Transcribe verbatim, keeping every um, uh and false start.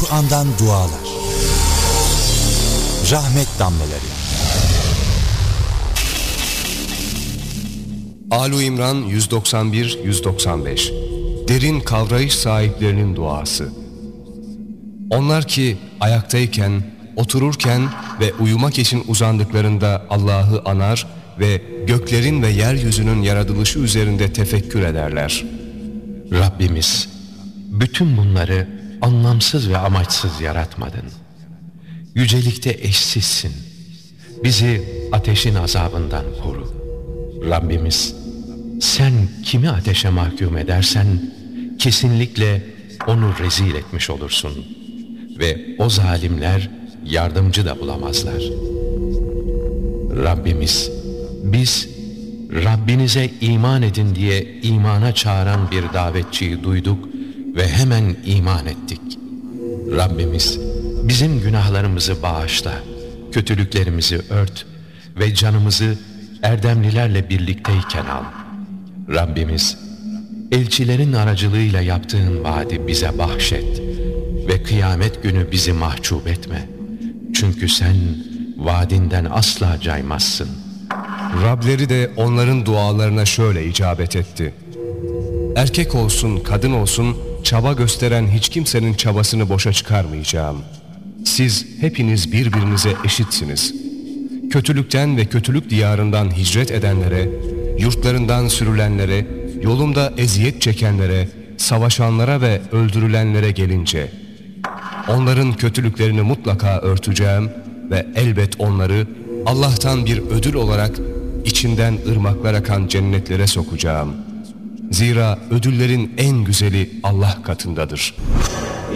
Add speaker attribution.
Speaker 1: Kur'an'dan dualar. Rahmet damlaları.
Speaker 2: Âl-i İmran yüz doksan bir yüz doksan beş. Derin kavrayış sahiplerinin duası. Onlar ki ayaktayken, otururken ve uyumak için uzandıklarında Allah'ı anar ve göklerin ve yeryüzünün yaratılışı üzerinde tefekkür ederler.
Speaker 3: Rabbimiz, bütün bunları anlamsız ve amaçsız yaratmadın. Yücelikte eşsizsin. Bizi ateşin azabından koru. Rabbimiz, sen kimi ateşe mahkum edersen kesinlikle onu rezil etmiş olursun ve o zalimler yardımcı da bulamazlar. Rabbimiz, biz Rabbinize iman edin diye imana çağıran bir davetçiyi duyduk ve hemen iman ettik. Rabbimiz, bizim günahlarımızı bağışla, kötülüklerimizi ört ve canımızı erdemlilerle birlikteyken al. Rabbimiz, elçilerin aracılığıyla yaptığın vaadi bize bahşet ve kıyamet günü bizi mahcup etme. Çünkü sen vaadinden asla caymazsın.
Speaker 2: Rableri de onların dualarına şöyle icabet etti. Erkek olsun, kadın olsun, çaba gösteren hiç kimsenin çabasını boşa çıkarmayacağım. Siz hepiniz birbirinize eşitsiniz. Kötülükten ve kötülük diyarından hicret edenlere, yurtlarından sürülenlere, yolumda eziyet çekenlere, savaşanlara ve öldürülenlere gelince, onların kötülüklerini mutlaka örteceğim ve elbet onları Allah'tan bir ödül olarak içinden ırmaklar akan cennetlere sokacağım. Zira ödüllerin en güzeli Allah katındadır.